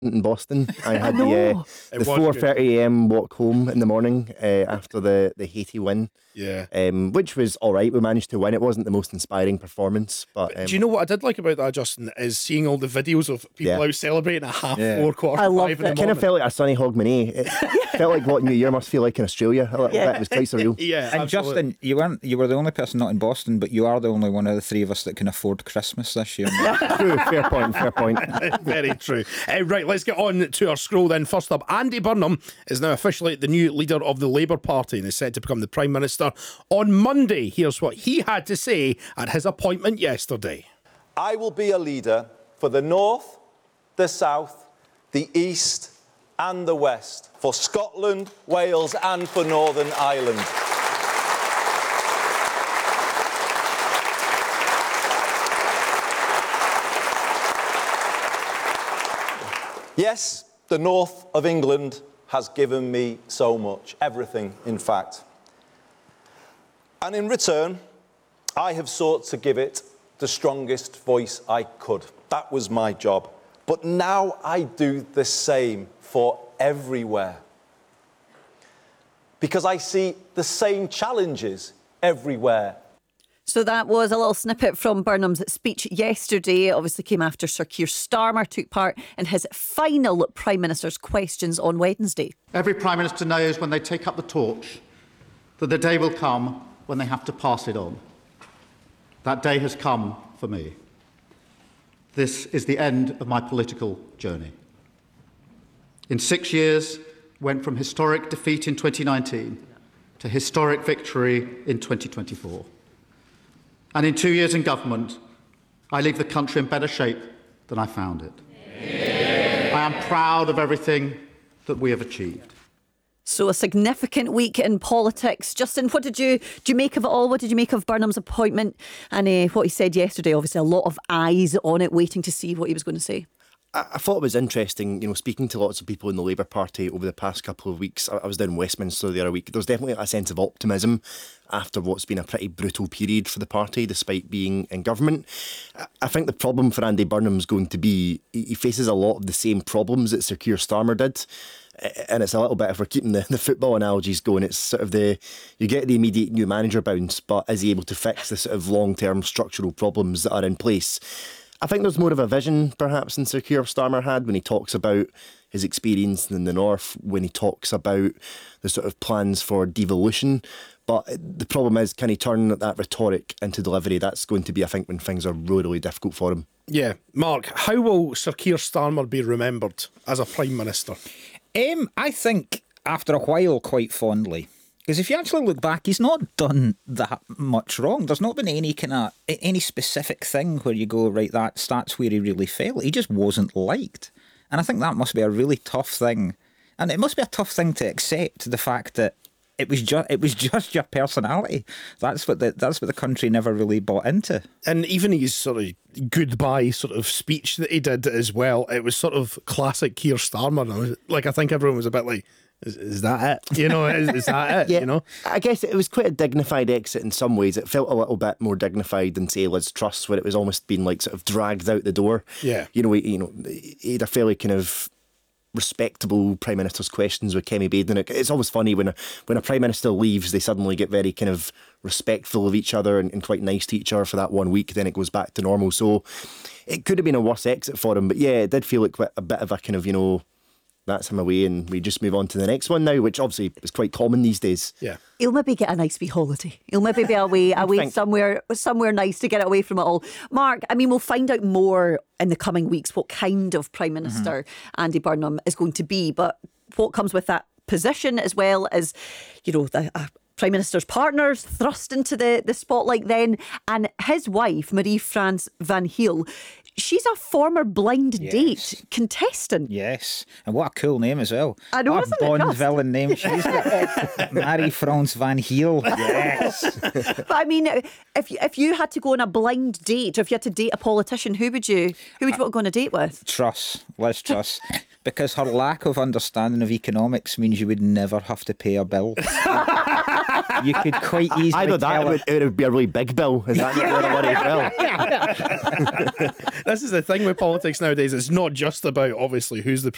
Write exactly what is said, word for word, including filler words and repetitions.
in Boston. I had I the, uh, It the was four good. thirty a m walk home in the morning uh, after the, the Haiti win, Yeah. um, which was all right. We managed to win. It wasn't the most inspiring performance, but um, Do you know what I did like about that, Justin? Is seeing all the videos of people Yeah. out celebrating at half Yeah. four, quarter I to love five in that. the it kind morning. of felt like a sunny Hogmanay. It felt like what New Year must feel like in Australia a little Yeah. bit. It was quite surreal. yeah, And absolutely. Justin, you weren't you were the only person not in Boston, but you are the only one of the three of us that can afford Christmas this year. True, fair point, fair point. Very true. Uh, right, let's get on to our scroll then. First up, Andy Burnham is now officially the new leader of the Labour Party and is set to become the Prime Minister on Monday. Here's what he had to say at his appointment yesterday. I will be a leader for the North, the South, the East and the West, for Scotland, Wales and for Northern Ireland. Yes, the North of England has given me so much, everything, in fact. And in return, I have sought to give it the strongest voice I could. That was my job. But now I do the same for everywhere. Because I see the same challenges everywhere. So that was a little snippet from Burnham's speech yesterday. It obviously came after Sir Keir Starmer took part in his final Prime Minister's questions on Wednesday. Every Prime Minister knows when they take up the torch that the day will come when they have to pass it on. That day has come for me. This is the end of my political journey. In six years, went from historic defeat in twenty nineteen to historic victory in twenty twenty-four. And in two years in government, I leave the country in better shape than I found it. Yeah. I am proud of everything that we have achieved. So a significant week in politics. Justin, what did you do you make of it all? What did you make of Burnham's appointment and uh, what he said yesterday? Obviously a lot of eyes on it, waiting to see what he was going to say. I, I thought it was interesting, you know, speaking to lots of people in the Labour Party over the past couple of weeks. I, I was down in Westminster the other week. There's definitely a sense of optimism after what's been a pretty brutal period for the party, despite being in government. I, I think the problem for Andy Burnham's going to be he, he faces a lot of the same problems that Sir Keir Starmer did. And it's a little bit, if we're keeping the, the football analogies going, it's sort of the, you get the immediate new manager bounce, but is he able to fix the sort of long-term structural problems that are in place? I think there's more of a vision, perhaps, than Sir Keir Starmer had when he talks about his experience in the North, when he talks about the sort of plans for devolution. But the problem is, can he turn that rhetoric into delivery? That's going to be, I think, when things are really, really difficult for him. Yeah. Mark, how will Sir Keir Starmer be remembered as a Prime Minister? Um, I think after a while, quite fondly. Because if you actually look back, he's not done that much wrong. There's not been any kind of any specific thing where you go, right, that that's where he really failed. He just wasn't liked. And I think that must be a really tough thing. And it must be a tough thing to accept, the fact that it was just it was just your personality. That's what the that's what the country never really bought into. And even his sort of goodbye sort of speech that he did as well, it was sort of classic Keir Starmer. And I was, like, I think everyone was a bit like, is, is that it? You know, is, is that it? Yeah, you know? I guess it was quite a dignified exit in some ways. It felt a little bit more dignified than, say, Liz Truss, where it was almost being like sort of dragged out the door. Yeah. You know, he, you know, he had a fairly kind of respectable Prime Minister's questions with Kemi Badenoch. It's always funny when a, when a Prime Minister leaves, they suddenly get very kind of respectful of each other and, and quite nice to each other for that one week, then it goes back to normal. So it could have been a worse exit for him, but yeah, it did feel like a bit of a kind of, you know, that's him away and we just move on to the next one now, which obviously is quite common these days. Yeah. He'll maybe get a nice wee holiday. He'll maybe be away away think. somewhere somewhere nice to get away from it all. Mark, I mean, we'll find out more in the coming weeks what kind of Prime Minister mm-hmm. Andy Burnham is going to be, but what comes with that position, as well as, you know, the uh, Prime Minister's partners thrust into the, the spotlight then, and his wife, Marie-France Van Heel, she's a former blind Yes. date contestant. Yes, and what a cool name as well. I know, what isn't a it Bond just? villain name she's got. Marie-France Van Heel. Yes. But I mean, if you, if you had to go on a blind date, or if you had to date a politician, who would you who would you want to go on a date with? Truss, Liz Truss. Because her lack of understanding of economics means you would never have to pay a bill. You could quite easily Either that, tell it her- would, it would be a really big bill. Is that not the worry as well? This is the thing with politics nowadays. It's not just about, obviously, who's the